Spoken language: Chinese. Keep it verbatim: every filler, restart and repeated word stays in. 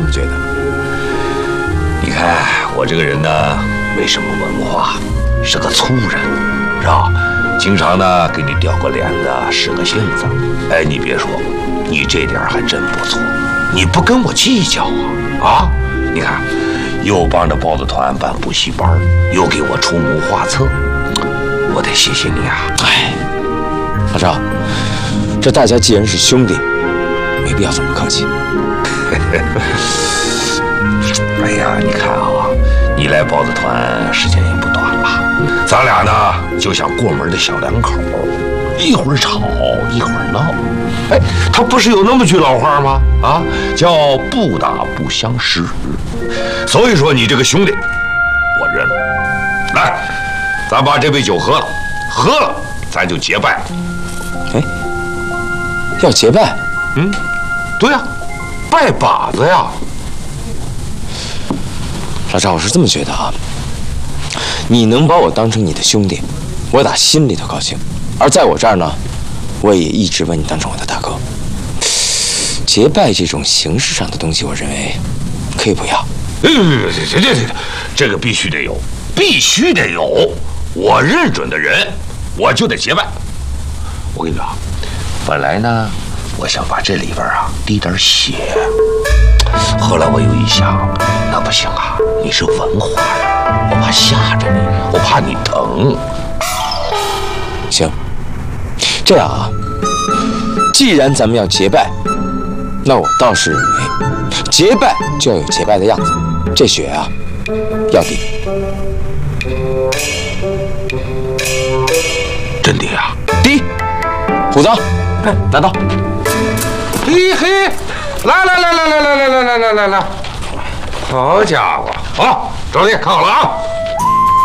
么觉得。 你看我这个人呢，没什么文化，是个粗人，是吧？经常呢给你掉个脸子，使个性子。哎，你别说，你这点还真不错，你不跟我计较啊啊！你看，又帮着豹子团办补习班，又给我出谋划策，我得谢谢你啊！ 哎，老赵，这大家既然是兄弟，没必要这么客气。 哎呀，你看啊，你来豹子团时间也不短了，咱俩呢就像过门的小两口，一会儿吵一会儿闹。哎，他不是有那么句老话吗？啊，叫不打不相识。所以说你这个兄弟，我认了。来，咱把这杯酒喝了，喝了咱就结拜。 哎，要结拜？ 嗯，对呀、啊，拜把子呀。 老赵，我是这么觉得啊，你能把我当成你的兄弟，我打心里头高兴；而在我这儿呢，我也一直把你当成我的大哥。结拜这种形式上的东西，我认为可以不要。 这这这这这个必须得有，必须得有。我认准的人，我就得结拜。我跟你说，本来呢，我想把这里边啊滴点血，后来我又一想，那不行啊，你是文化人，我怕吓着你，我怕你疼。 行，这样啊，既然咱们要结拜，那我倒是认为，结拜就要有结拜的样子，这血啊，要滴。 真滴啊？ 滴。虎子，哎，拿刀。 嘿嘿，来来来来来来来来来来来，好家伙！好，赵丽看好了啊！